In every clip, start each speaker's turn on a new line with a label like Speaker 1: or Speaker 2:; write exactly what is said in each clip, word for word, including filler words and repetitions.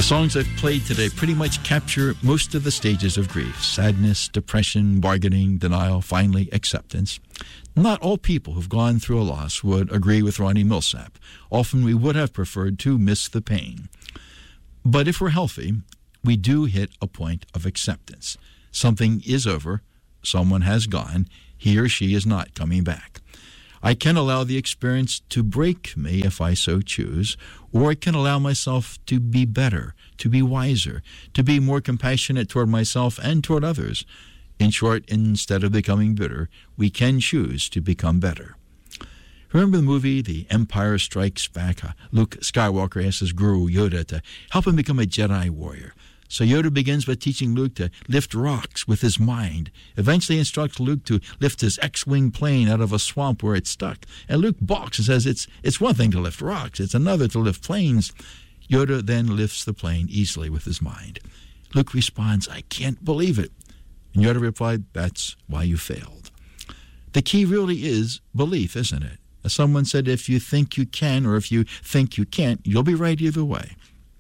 Speaker 1: songs I've played today pretty much capture most of the stages of grief: sadness, depression, bargaining, denial, finally acceptance. Not all people who've gone through a loss would agree with Ronnie Millsap. Often we would have preferred to miss the pain. But if we're healthy, we do hit a point of acceptance. Something is over, someone has gone, he or she is not coming back. I can allow the experience to break me if I so choose, or I can allow myself to be better, to be wiser, to be more compassionate toward myself and toward others. In short, instead of becoming bitter, we can choose to become better. Remember the movie The Empire Strikes Back? Luke Skywalker asks his guru Yoda to help him become a Jedi warrior. So Yoda begins by teaching Luke to lift rocks with his mind. Eventually instructs Luke to lift his X-wing plane out of a swamp where it's stuck. And Luke balks and says it's it's one thing to lift rocks, it's another to lift planes. Yoda then lifts the plane easily with his mind. Luke responds, "I can't believe it." And Yoda replied, "That's why you failed." The key really is belief, isn't it? As someone said, if you think you can or if you think you can't, you'll be right either way.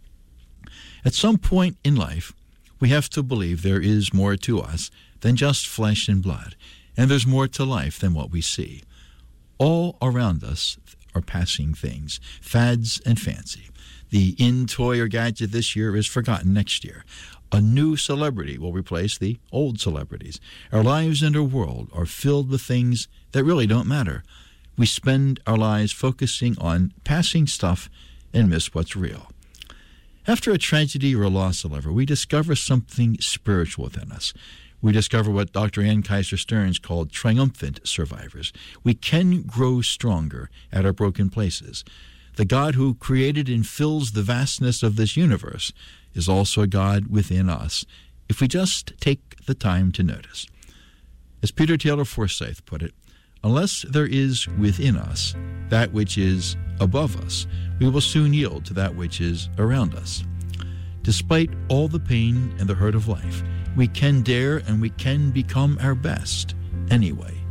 Speaker 1: At some point in life, we have to believe there is more to us than just flesh and blood, and there's more to life than what we see. All around us are passing things, fads and fancy. The in toy or gadget this year is forgotten next year. A new celebrity will replace the old celebrities. Our lives and our world are filled with things that really don't matter. We spend our lives focusing on passing stuff and miss what's real. After a tragedy or a loss, however, we discover something spiritual within us. We discover what Doctor Ann Kaiser Stearns called triumphant survivors. We can grow stronger at our broken places. The God who created and fills the vastness of this universe is also a God within us, if we just take the time to notice. As Peter Taylor Forsyth put it, unless there is within us that which is above us, we will soon yield to that which is around us. Despite all the pain and the hurt of life, we can dare and we can become our best anyway.